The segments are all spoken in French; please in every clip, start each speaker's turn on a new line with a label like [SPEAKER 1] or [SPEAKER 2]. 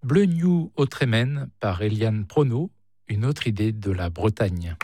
[SPEAKER 1] Bleu New au Trémen par Eliane Prono, une autre idée de la Bretagne.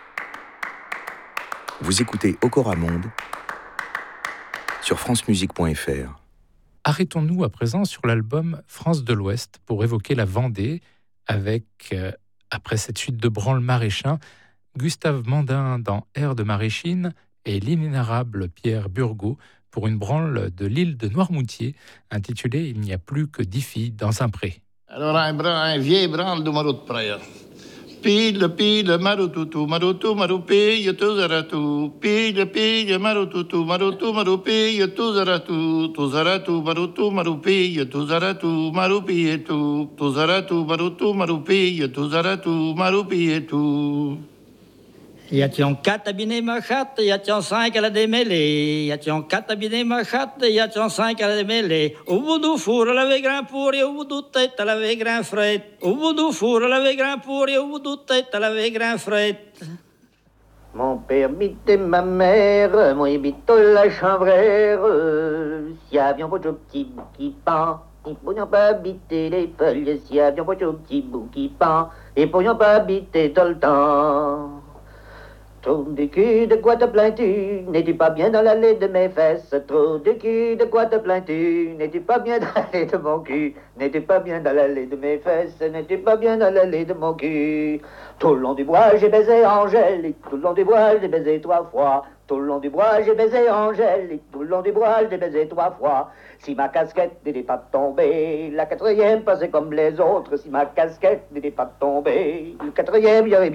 [SPEAKER 2] Vous écoutez Okoramonde sur francemusique.fr.
[SPEAKER 1] Arrêtons-nous à présent sur l'album France de l'Ouest pour évoquer la Vendée avec, après cette suite de branle maraîchin, Gustave Mandin dans Air de Maréchine et l'inénarrable Pierre Burgot pour une branle de l'île de Noirmoutier intitulée Il n'y a plus que 10 filles dans un pré.
[SPEAKER 3] Alors un vieil branle de marot de praia. Pile, maroutou, maroupille, tout zaratou. Pile, maroutou, maroupille, tout zaratou, maroupille, tout zaratou, maroupille, tout zaratou, maroupille, tout zaratou, maroupille, tout.
[SPEAKER 4] Y a-t-il 4 abinés ma chatte, y a-t-il 5 à la démêlée, y a-t-il 4 abinés ma chatte, y a-t-il 5 à la démêlée. Au bout du four, à laver grand pour et au bout du tête, à laver grand fret. Au bout du four, à laver grand pour et au bout du tête, à laver grand fret.
[SPEAKER 5] Mon père bitait ma mère, moi bito la chanvrère. Si avions pas de petit bout qui pend, ils pourrions pas habiter les feuilles. Si avions pas de petit bout qui pend, ils pourrions pas habiter tout le temps. Trop de cul, de quoi te plains-tu? N'es-tu pas bien dans l'allée de mes fesses? Trop de cul, de quoi te plains-tu? N'es-tu pas bien dans l'allée de mon cul? N'es-tu pas bien dans l'allée de mes fesses? N'es-tu pas bien dans l'allée de mon cul? Tout le long du bois, j'ai baisé Angèle, et tout le long du bois, j'ai baisé 3 fois. Tout le long du bois, j'ai baisé Angèle, et tout le long du bois, j'ai baisé 3 fois. Si ma casquette n'était pas tombée, la 4e passait comme les autres. Si ma casquette n'était pas tombée, le 4e, y aurait